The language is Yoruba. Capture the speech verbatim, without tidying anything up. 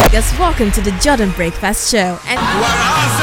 Yes, welcome to the Jordan Breakfast Show. And Whereas